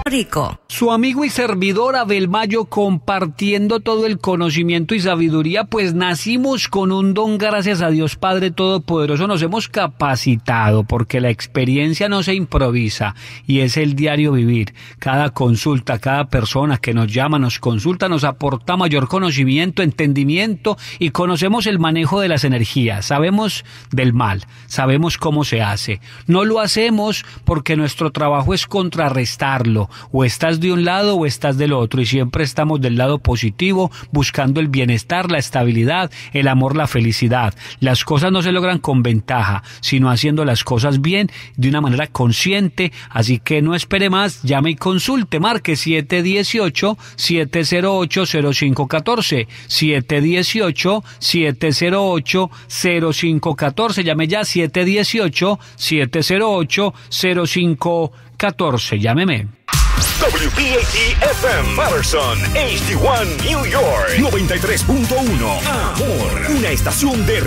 rico. Su amigo y servidor Abel Mayo compartiendo todo el conocimiento y sabiduría, pues nacimos con un don, gracias a Dios Padre Todopoderoso, nos hemos capacitado porque la experiencia no se improvisa y es el diario vivir. Cada consulta, cada persona que nos llama, nos consulta, nos aporta mayor conocimiento, entendimiento y conocemos el manejo de las energías, sabemos del mal, sabemos cómo se hace. No lo hacemos porque nuestro trabajo es contrarrestarlo, o estás de un lado o estás del otro, y siempre estamos del lado positivo, buscando el bienestar, la estabilidad, el amor, la felicidad. Las cosas no se logran con ventaja, sino haciendo las cosas bien, de una manera consciente, así que no espere más, llame y consulte, marque 718-708-0514, 718-708-0514, llame ya 718-708-0514, llámeme. WPAT-FM Patterson, HD1 New York 93.1 Amor, una estación de